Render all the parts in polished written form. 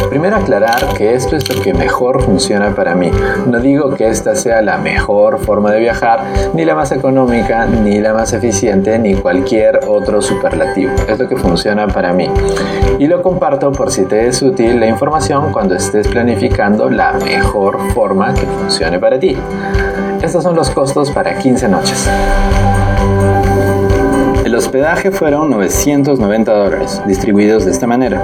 Primero aclarar que esto es lo que mejor funciona para mí. No digo que esta sea la mejor forma de viajar, ni la más económica, ni la más eficiente, ni cualquier otro superlativo. Es lo que funciona para mí. Y lo comparto por si te es útil la información cuando estés planificando la mejor forma que funcione para ti. Estos son los costos para 15 noches. El hospedaje fueron $990, distribuidos de esta manera.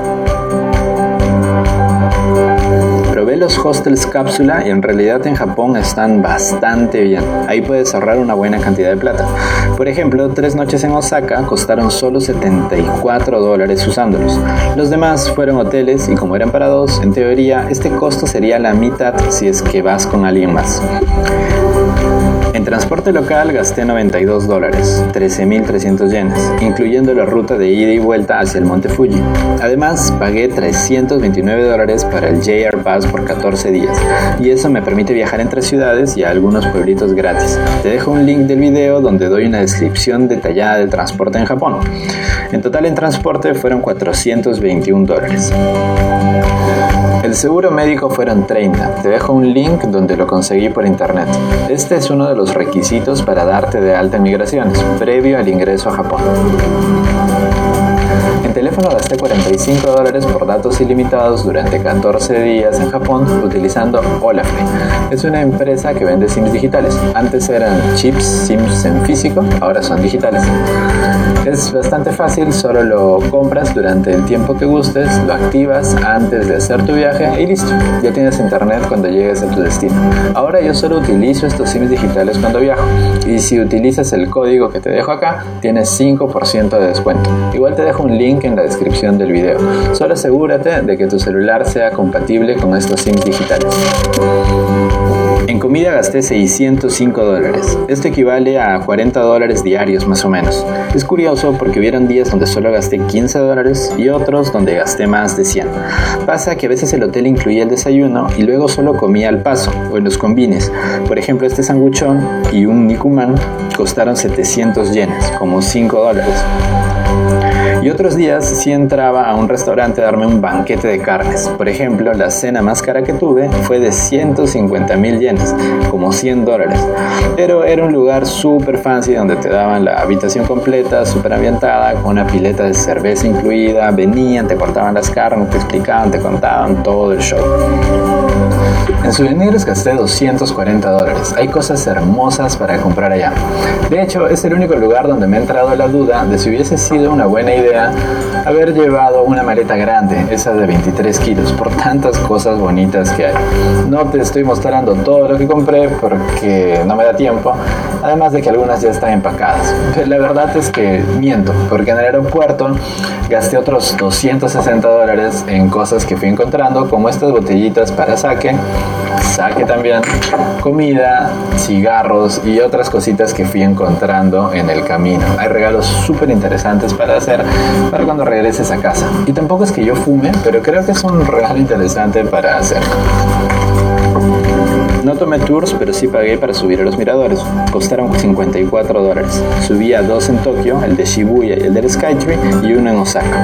Probé los hostels cápsula y en realidad en Japón están bastante bien. Ahí puedes ahorrar una buena cantidad de plata. Por ejemplo, 3 noches en Osaka costaron solo $74 usándolos. Los demás fueron hoteles y como eran para 2, en teoría este costo sería la mitad si es que vas con alguien más. En transporte local gasté $92, 13.300 yenes, incluyendo la ruta de ida y vuelta hacia el Monte Fuji. Además, pagué $329 para el JR Pass por 14 días, y eso me permite viajar entre ciudades y a algunos pueblitos gratis. Te dejo un link del video donde doy una descripción detallada del transporte en Japón. En total en transporte fueron $421. El seguro médico fueron 30. Te dejo un link donde lo conseguí por internet. Este es uno de los requisitos para darte de alta en migraciones, previo al ingreso a Japón. En teléfono gasté $45 por datos ilimitados durante 14 días en Japón utilizando Olafly. Es una empresa que vende SIMs digitales. Antes eran chips SIMs en físico, ahora son digitales. Es bastante fácil, solo lo compras durante el tiempo que gustes, lo activas antes de hacer tu viaje y listo, ya tienes internet cuando llegues a tu destino. Ahora yo solo utilizo estos SIMs digitales cuando viajo y si utilizas el código que te dejo acá, tienes 5% de descuento. Igual te dejo un link en la descripción del video. Solo asegúrate de que tu celular sea compatible con estos SIMs digitales. En comida gasté $605. Esto equivale a $40 diarios más o menos. Es curioso porque hubieron días donde solo gasté $15 y otros donde gasté más de 100. Pasa que a veces el hotel incluía el desayuno y luego solo comía al paso o en los combines. Por ejemplo, este sanguchón y un nikuman costaron 700 yenes, como $5. Y otros días sí entraba a un restaurante a darme un banquete de carnes. Por ejemplo, la cena más cara que tuve fue de 150.000 yenes, como $100. Pero era un lugar súper fancy donde te daban la habitación completa, súper ambientada, con una pileta de cerveza incluida. Venían, te cortaban las carnes, te explicaban, te contaban todo el show. En souvenirs gasté $240. Hay cosas hermosas para comprar allá. De hecho, es el único lugar donde me ha entrado la duda de si hubiese sido una buena idea haber llevado una maleta grande, esa de 23 kilos, por tantas cosas bonitas que hay. No te estoy mostrando todo lo que compré porque no me da tiempo, además de que algunas ya están empacadas. Pero la verdad es que miento, porque en el aeropuerto gasté otros $260 en cosas que fui encontrando, como estas botellitas para sake también, comida, cigarros y otras cositas que fui encontrando en el camino. Hay regalos súper interesantes para hacer para cuando regreses a casa. Y tampoco es que yo fume, pero creo que es un regalo interesante para hacer. No tomé tours, pero sí pagué para subir a los miradores. Costaron $54. Subí a 2 en Tokio, el de Shibuya y el del Skytree, y uno en Osaka.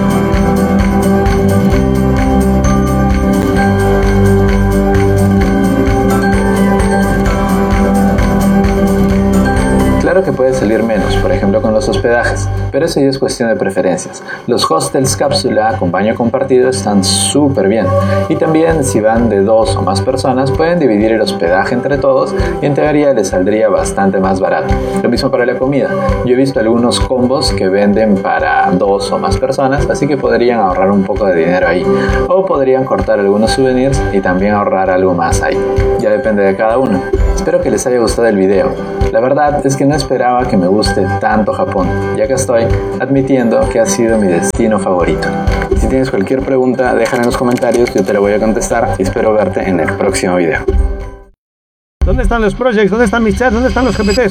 Claro que puede salir menos, por ejemplo con los hospedajes, pero eso ya es cuestión de preferencias. Los hostels cápsula con baño compartido están súper bien, y también si van de 2 o más personas pueden dividir el hospedaje entre todos y en teoría les saldría bastante más barato. Lo mismo para la comida. Yo he visto algunos combos que venden para 2 o más personas, así que podrían ahorrar un poco de dinero ahí, o podrían cortar algunos souvenirs y también ahorrar algo más ahí. Ya depende de cada uno. Espero que les haya gustado el video. La verdad es que no esperaba que me guste tanto Japón, ya que estoy admitiendo que ha sido mi destino favorito. Si tienes cualquier pregunta, déjala en los comentarios, yo te la voy a contestar y espero verte en el próximo video. ¿Dónde están los projects? ¿Dónde están mis chats? ¿Dónde están los GPTs?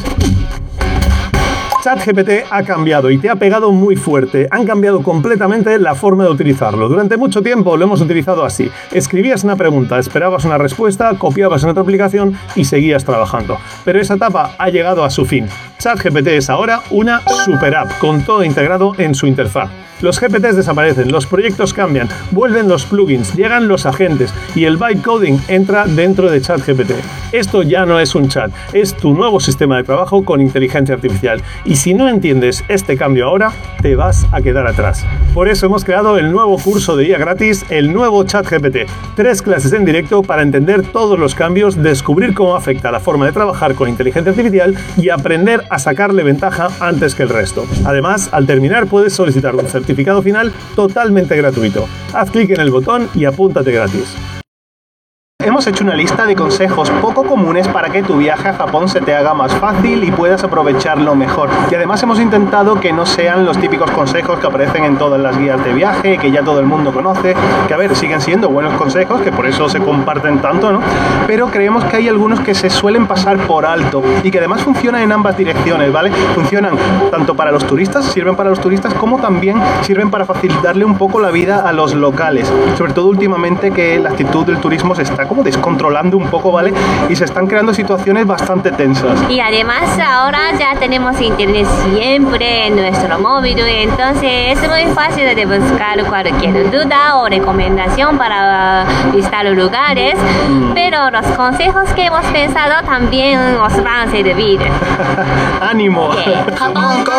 ChatGPT ha cambiado y te ha pegado muy fuerte. Han cambiado completamente la forma de utilizarlo. Durante mucho tiempo lo hemos utilizado así. Escribías una pregunta, esperabas una respuesta, copiabas en otra aplicación y seguías trabajando. Pero esa etapa ha llegado a su fin. ChatGPT es ahora una super app con todo integrado en su interfaz. Los GPTs desaparecen, los proyectos cambian, vuelven los plugins, llegan los agentes y el bytecoding entra dentro de ChatGPT. Esto ya no es un chat, es tu nuevo sistema de trabajo con inteligencia artificial. Y si no entiendes este cambio ahora, te vas a quedar atrás. Por eso hemos creado el nuevo curso de IA gratis, el nuevo ChatGPT. 3 clases en directo para entender todos los cambios, descubrir cómo afecta la forma de trabajar con inteligencia artificial y aprender a sacarle ventaja antes que el resto. Además, al terminar puedes solicitar un certificado final totalmente gratuito. Haz clic en el botón y apúntate gratis. Hemos hecho una lista de consejos poco comunes para que tu viaje a Japón se te haga más fácil y puedas aprovecharlo mejor. Y además hemos intentado que no sean los típicos consejos que aparecen en todas las guías de viaje, que ya todo el mundo conoce, que a ver, siguen siendo buenos consejos, que por eso se comparten tanto, ¿no? Pero creemos que hay algunos que se suelen pasar por alto y que además funcionan en ambas direcciones, ¿vale? Funcionan tanto para los turistas, sirven para los turistas, como también sirven para facilitarle un poco la vida a los locales. Sobre todo últimamente que la actitud del turismo se está como descontrolando un poco, ¿vale? Y se están creando situaciones bastante tensas. Y además ahora ya tenemos internet siempre en nuestro móvil, entonces es muy fácil de buscar cualquier duda o recomendación para visitar lugares, pero los consejos que hemos pensado también os van a servir. ¡Ánimo! Japón